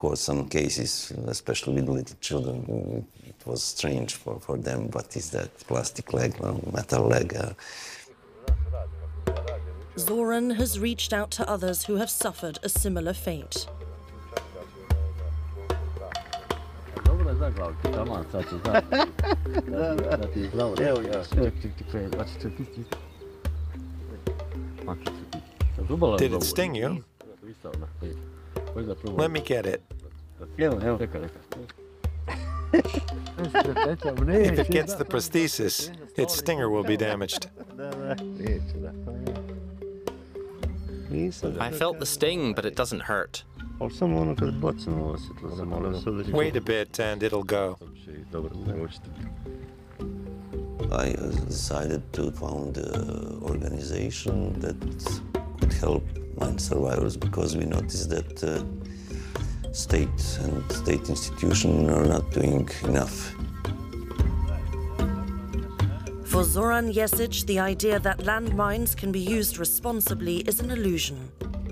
course, some cases, especially with little children, it was strange for them. What is that? Plastic leg, metal leg? Zoran has reached out to others who have suffered a similar fate. Did it sting you? Let me get it. If it gets the prosthesis, its stinger will be damaged. I felt the sting, but it doesn't hurt. Wait a bit and it'll go. I decided to found an organization that could help mine survivors, because we noticed that state and state institutions are not doing enough. For Zoran Jesic, the idea that landmines can be used responsibly is an illusion.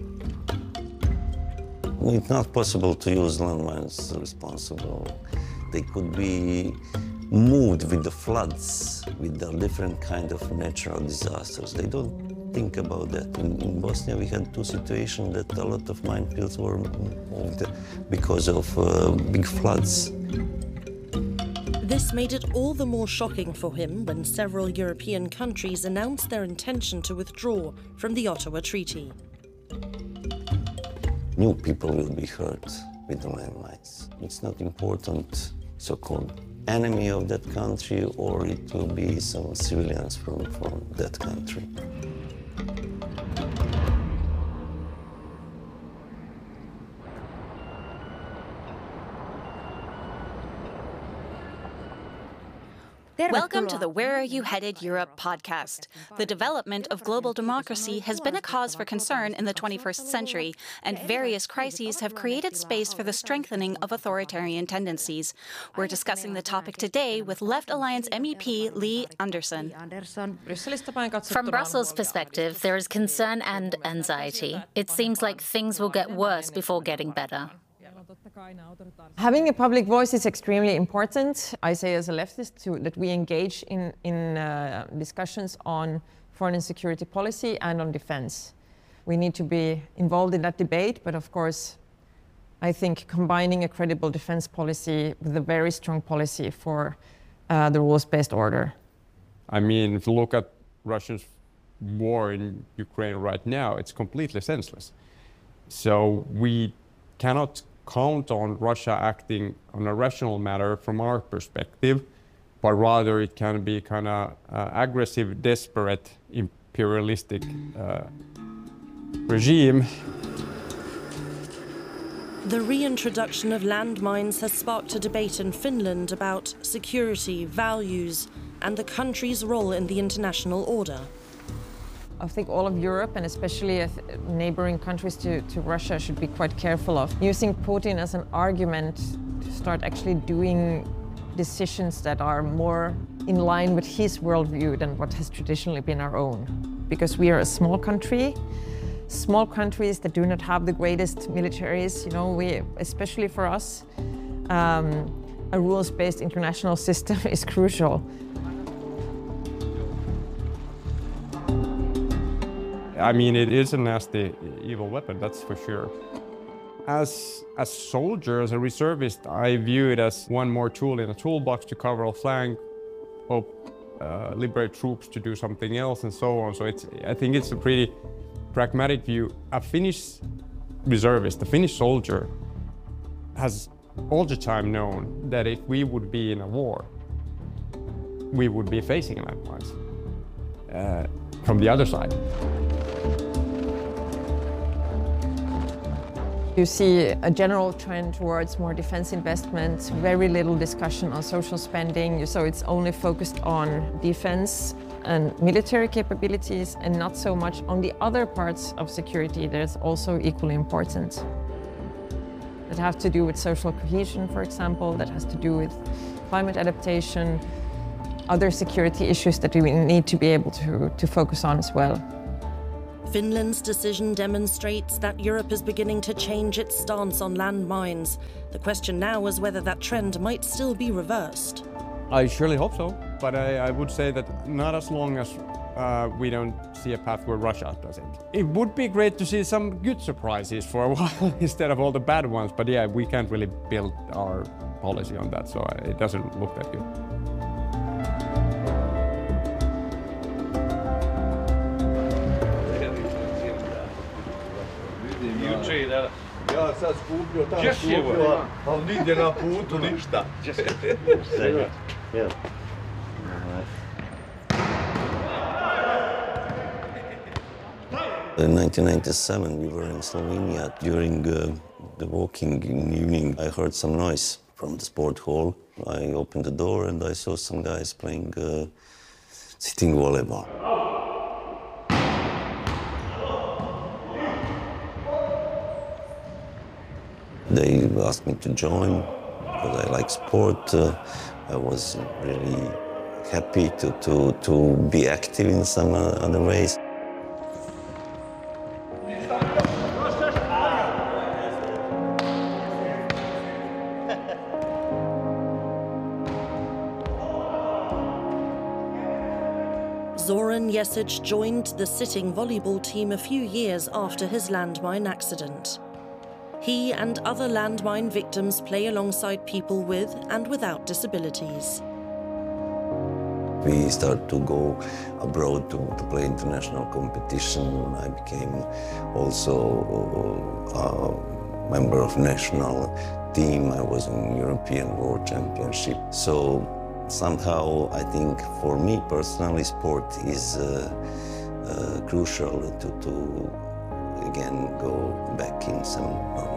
It's not possible to use landmines responsibly. They could be moved with the floods, with the different kind of natural disasters. They don't think about that. In Bosnia, we had two situations that a lot of minefields were moved because of big floods. This made it all the more shocking for him when several European countries announced their intention to withdraw from the Ottawa Treaty. New people will be hurt with the landmines. It's not important, so-called enemy of that country, or it will be some civilians from that country. Welcome to the Where Are You Headed Europe podcast. The development of global democracy has been a cause for concern in the 21st century, and various crises have created space for the strengthening of authoritarian tendencies. We're discussing the topic today with Left Alliance MEP Li Andersson. From Brussels' perspective, there is concern and anxiety. It seems like things will get worse before getting better. Having a public voice is extremely important. I say as a leftist that we engage in discussions on foreign and security policy and on defense. We need to be involved in that debate, but of course, I think combining a credible defense policy with a very strong policy for the rules-based order. I mean, if you look at Russia's war in Ukraine right now, it's completely senseless. So we cannot count on Russia acting on a rational matter from our perspective, but rather it can be kind of aggressive, desperate, imperialistic regime. The reintroduction of landmines has sparked a debate in Finland about security, values, and the country's role in the international order. I think all of Europe, and especially neighboring countries to Russia, should be quite careful of using Putin as an argument to start actually doing decisions that are more in line with his worldview than what has traditionally been our own. Because we are a small country, small countries that do not have the greatest militaries, especially for us, a rules-based international system is crucial. I mean, it is a nasty, evil weapon, that's for sure. As a soldier, as a reservist, I view it as one more tool in a toolbox to cover a flank, hope liberate troops to do something else, and so on. So I think it's a pretty pragmatic view. A Finnish reservist, a Finnish soldier, has all the time known that if we would be in a war, we would be facing landmines from the other side. You see a general trend towards more defense investments, very little discussion on social spending, so it's only focused on defense and military capabilities and not so much on the other parts of security that's also equally important. That have to do with social cohesion, for example, that has to do with climate adaptation, other security issues that we need to be able to focus on as well. Finland's decision demonstrates that Europe is beginning to change its stance on landmines. The question now is whether that trend might still be reversed. I surely hope so, but I would say that not as long as we don't see a path where Russia does it. It would be great to see some good surprises for a while instead of all the bad ones, but yeah, we can't really build our policy on that, so it doesn't look that good. Ja sad skupio tamo skupio, ali nigdje na putu ništa. In 1997, we were in Slovenia. During the walking in the evening, I heard some noise from the sport hall. I opened the door and I saw some guys playing sitting volleyball. They asked me to join because I like sport. I was really happy to be active in some other ways. Zoran Jesic joined the sitting volleyball team a few years after his landmine accident. He and other landmine victims play alongside people with and without disabilities. We started to go abroad to play international competition. I became also a member of national team. I was in European World Championship. So somehow I think for me personally sport is crucial to again go back in some